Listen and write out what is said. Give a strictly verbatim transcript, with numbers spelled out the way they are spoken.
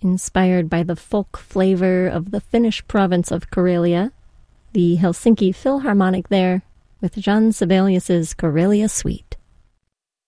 inspired by the folk flavor of the Finnish province of Karelia. The Helsinki Philharmonic there with Jean Sibelius's Karelia Suite.